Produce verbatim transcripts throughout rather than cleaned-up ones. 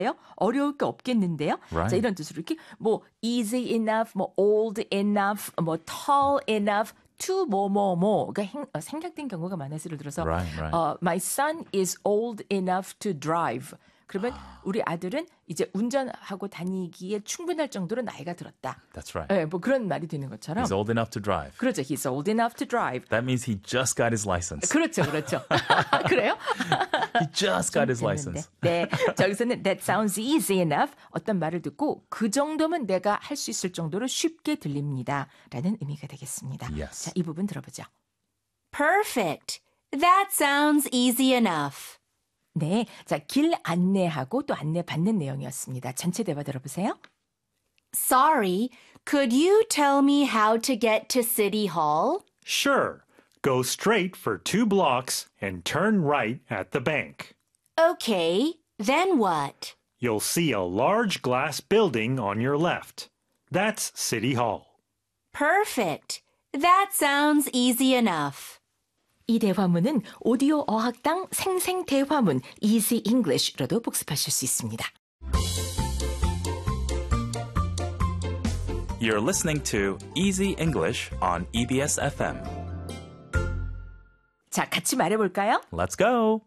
어려울 게 없겠는데요. Right. 자, 이런 뜻으로 이렇게 뭐 easy enough, 뭐 old enough, 뭐 tall enough, to 뭐뭐뭐가 생략된 경우가 많아서 예를 들어서 Right, right. 어, my son is old enough to drive. 그러면 우리 아들은 이제 운전하고 다니기에 충분할 정도로 나이가 들었다. That's right. 네, 뭐 그런 말이 되는 것처럼. He's old enough to drive. 그렇죠. He's old enough to drive. That means he just got his license. 그렇죠, 그렇죠. 그래요? He just got his license. 네, 저기서는 that sounds easy enough 어떤 말을 듣고 그 정도면 내가 할 수 있을 정도로 쉽게 들립니다. 라는 의미가 되겠습니다. Yes. 자, 이 부분 들어보죠. Perfect. That sounds easy enough. 네, 자, 길 안내하고 또 안내 받는 내용이었습니다. 전체 대화 들어보세요. Sorry, could you tell me how to get to City Hall? Sure. Go straight for two blocks and turn right at the bank. Okay, then what? You'll see a large glass building on your left. That's City Hall. Perfect. That sounds easy enough. 이 대화문은 오디오 어학당 생생 대화문 Easy English로도 복습하실 수 있습니다. You're listening to Easy English on 이비에스 에프엠. 자, 같이 말해볼까요? Let's go.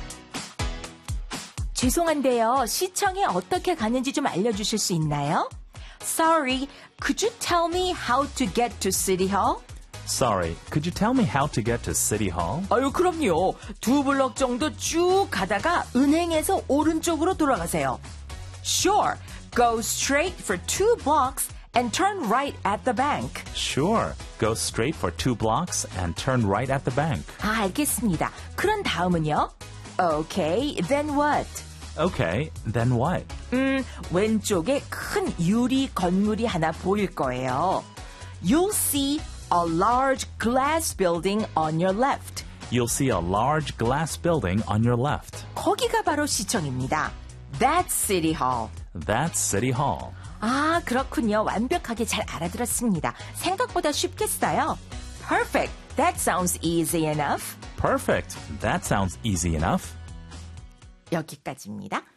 죄송한데요. 시청에 어떻게 가는지 좀 알려주실 수 있나요? Sorry, could you tell me how to get to City Hall? Sorry, could you tell me how to get to City Hall? 아유, 그럼요. 두 블럭 정도 쭉 가다가 은행에서 오른쪽으로 돌아가세요. Sure, go straight for two blocks and turn right at the bank. Sure. Go straight for two blocks and turn right at the bank. 아, 알겠습니다. 그런 다음은요? Okay, then what? Okay, then what? 음, 왼쪽에 큰 유리 건물이 하나 보일 거예요. You'll see a large glass building on your left. You'll see a large glass building on your left. 거기가 바로 시청입니다. That's City Hall. That's City Hall. 아, 그렇군요. 완벽하게 잘 알아들었습니다. 생각보다 쉽겠어요. Perfect. That sounds easy enough. Perfect. That sounds easy enough. 여기까지입니다.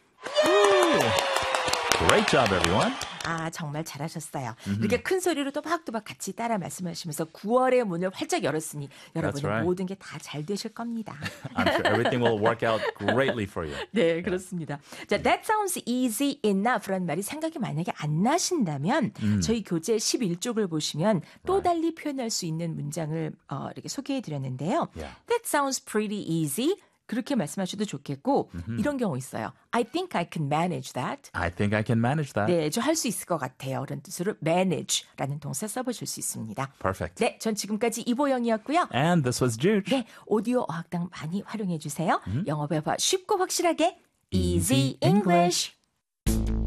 Great job, everyone. 아, 정말 잘하셨어요. 이렇게 큰 소리로 또박또박 같이 따라 말씀하시면서 구월의 문을 활짝 열었으니 여러분의 right. 모든 게 다 잘 되실 겁니다. I'm sure everything will work out greatly for you. 네, 그렇습니다. 자, that sounds easy enough라는 말이 생각이 만약에 안 나신다면 음. 저희 교재 십일 쪽을 보시면 또 달리 표현할 수 있는 문장을 어, 이렇게 소개해 드렸는데요. Yeah. That sounds pretty easy. 그렇게 말씀하셔도 좋겠고 음흠. 이런 경우 있어요. I think I can manage that. I think I can manage that. 네, 저 할 수 있을 것 같아요. 그런 뜻으로 manage라는 동사 써보실 수 있습니다. Perfect. 네, 전 지금까지 이보영이었고요. And this was Jude. 네, 오디오 어학당 많이 활용해 주세요. 영어 배워 쉽고 확실하게 Easy Easy English.